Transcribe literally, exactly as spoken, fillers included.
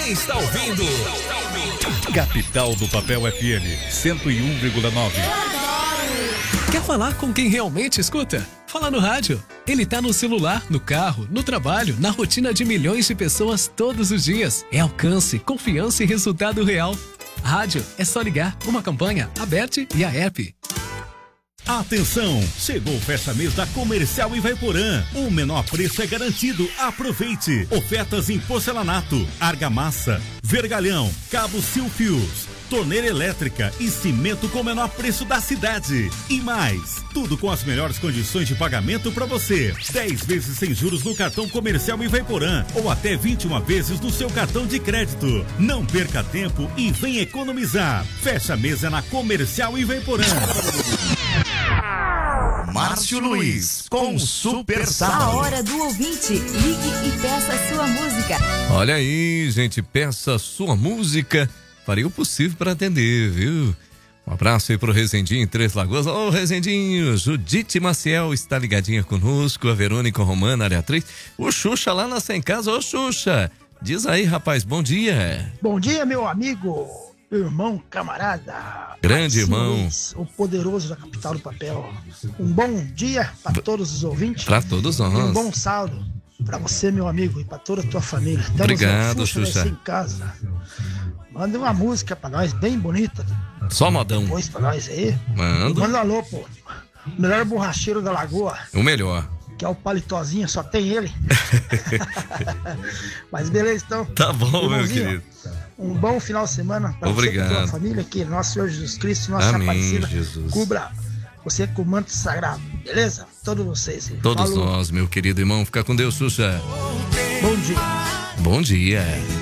Você está ouvindo Capital do Papel F M cento e um vírgula nove. Quer falar com quem realmente escuta? Fala no rádio. Ele tá no celular, no carro, no trabalho, na rotina de milhões de pessoas todos os dias. É alcance, confiança e resultado real. Rádio é só ligar. Uma campanha aberta e a app. Atenção, chegou o fecha-mês da Comercial Ivaiporã. O menor preço é garantido. Aproveite. Ofertas em porcelanato, argamassa, vergalhão, cabos Silfios, torneira elétrica e cimento com o menor preço da cidade. E mais, tudo com as melhores condições de pagamento para você. dez vezes sem juros no cartão Comercial Ivaiporã ou até vinte e uma vezes no seu cartão de crédito. Não perca tempo e vem economizar. Fecha a mesa na Comercial Ivaiporã. Márcio Luiz com Super Sábado. A hora do ouvinte. Ligue e peça a sua música. Olha aí, gente, peça a sua música. Farei o possível para atender, viu? Um abraço aí pro Rezendinho em Três Lagoas. Ô, Rezendinho, Judite Maciel está ligadinha conosco, a Verônica Romana, área três. O Xuxa lá na Sem Casa. Ô, Xuxa, diz aí, rapaz, bom dia. Bom dia, meu amigo, irmão, camarada. Grande irmão. Luiz, o poderoso da Capital do Papel. Um bom dia para todos os ouvintes. Para todos nós. E um bom saldo para você, meu amigo, e para toda a tua família. Estamos Obrigado, Xuxa. Xuxa. Em casa. Manda uma música pra nós, bem bonita. Só modão. Depois pra nós aí. Manda. Manda um alô, pô. O melhor borracheiro da Lagoa. O melhor. Que é o Palitozinho, só tem ele. Mas beleza, então. Tá bom, meu querido. Um bom final de semana pra Obrigado. você e tua família. Que nosso Senhor Jesus Cristo, nossa Amém, Aparecida, Jesus. cubra você com o manto sagrado. Beleza? Todos vocês. Todos Falou. nós, meu querido irmão. Fica com Deus, Xuxa. Bom dia. Bom dia.